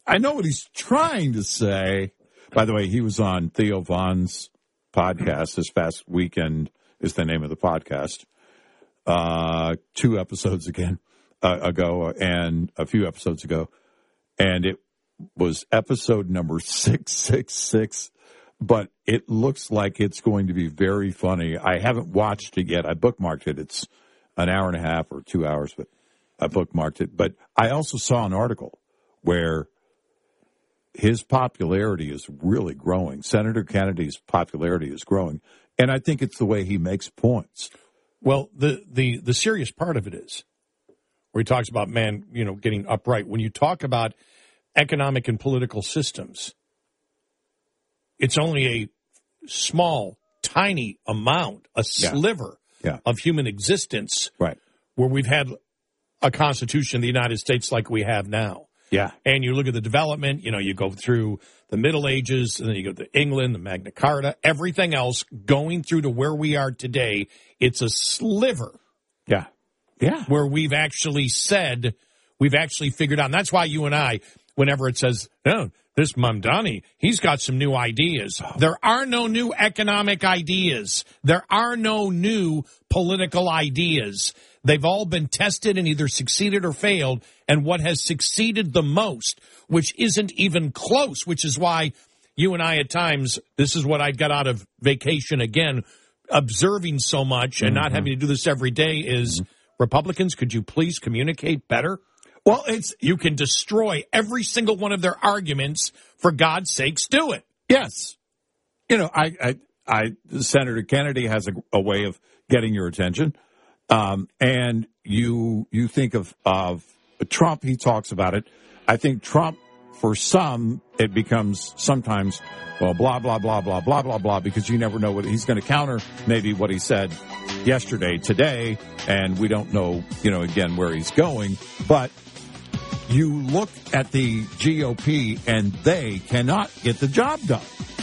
I know what he's trying to say. By the way, he was on Theo Von's podcast this past weekend, is the name of the podcast. 2 episodes ago and a few episodes ago. And it was episode number 666. But it looks like it's going to be very funny. I haven't watched it yet. I bookmarked it. It's an hour and a half or 2 hours, but I bookmarked it. But I also saw an article where his popularity is really growing. Senator Kennedy's popularity is growing. And I think it's the way he makes points. Well, the serious part of it is where he talks about man, getting upright. When you talk about economic and political systems, it's only a small, tiny amount, a sliver of human existence, right, where we've had a constitution of the United States like we have now. Yeah. And you look at the development, you go through the Middle Ages, and then you go to England, the Magna Carta, everything else going through to where we are today. It's a sliver. Yeah. Yeah. Where we've actually figured out. And that's why you and I, whenever it says, this Mamdani, he's got some new ideas. There are no new economic ideas. There are no new political ideas. They've all been tested and either succeeded or failed. And what has succeeded the most, which isn't even close, which is why you and I at times, this is what I got out of vacation again, observing so much and not having to do this every day is, Republicans, could you please communicate better? Well, you can destroy every single one of their arguments. For God's sakes, do it. Yes. Senator Kennedy has a way of getting your attention. And you think of Trump, he talks about it. I think Trump, for some, it becomes sometimes, blah, blah, blah, blah, blah, blah, blah, because you never know what he's going to counter, maybe what he said yesterday, today, and we don't know, again, where he's going. But you look at the GOP, and they cannot get the job done.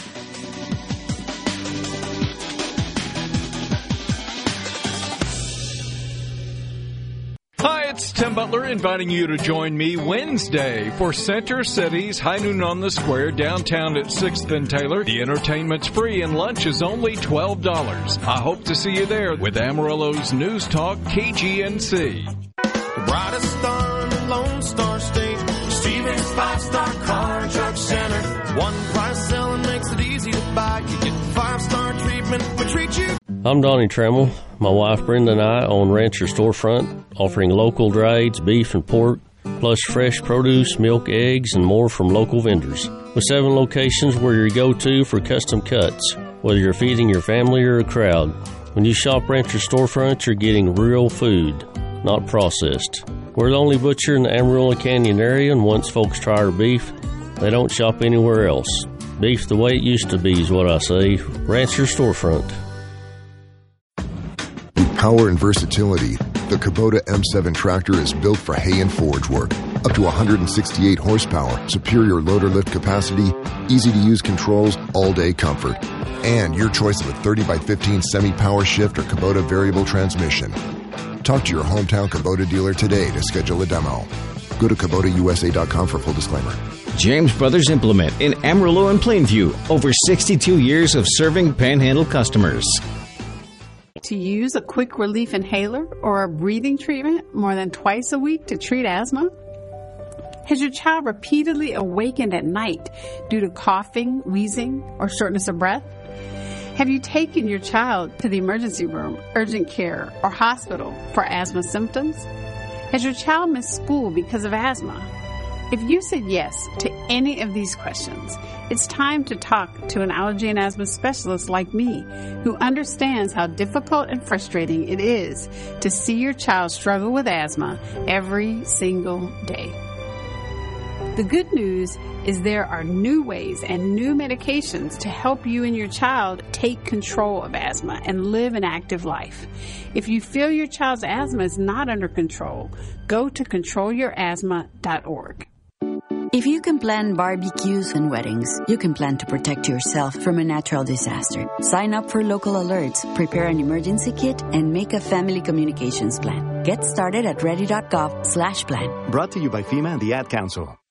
Hi, it's Tim Butler inviting you to join me Wednesday for Center City's High Noon on the Square downtown at 6th and Taylor. The entertainment's free and lunch is only $12. I hope to see you there with Amarillo's News Talk KGNC. The brightest star in the Lone Star State, Stevens 5-star car and truck center. One price selling makes it easy to buy. You get 5-star treatment, we treat you. I'm Donnie Trammell. My wife Brenda and I own Rancher Storefront, offering local dried beef and pork, plus fresh produce, milk, eggs, and more from local vendors. With 7 locations, we're your go-to for custom cuts, whether you're feeding your family or a crowd. When you shop Rancher Storefront, you're getting real food, not processed. We're the only butcher in the Amarillo Canyon area, and once folks try our beef, they don't shop anywhere else. Beef the way it used to be is what I say. Rancher Storefront. With power and versatility, the Kubota M7 tractor is built for hay and forage work. Up to 168 horsepower, superior loader lift capacity, easy-to-use controls, all-day comfort. And your choice of a 30x15 semi-power shift or Kubota variable transmission. Talk to your hometown Kubota dealer today to schedule a demo. Go to KubotaUSA.com for full disclaimer. James Brothers Implement in Amarillo and Plainview. Over 62 years of serving Panhandle customers. To use a quick relief inhaler or a breathing treatment more than twice a week to treat asthma? Has your child repeatedly awakened at night due to coughing, wheezing, or shortness of breath? Have you taken your child to the emergency room, urgent care, or hospital for asthma symptoms? Has your child missed school because of asthma? If you said yes to any of these questions, it's time to talk to an allergy and asthma specialist like me, who understands how difficult and frustrating it is to see your child struggle with asthma every single day. The good news is there are new ways and new medications to help you and your child take control of asthma and live an active life. If you feel your child's asthma is not under control, go to controlyourasthma.org. If you can plan barbecues and weddings, you can plan to protect yourself from a natural disaster. Sign up for local alerts, prepare an emergency kit, and make a family communications plan. Get started at ready.gov/plan. Brought to you by FEMA and the Ad Council.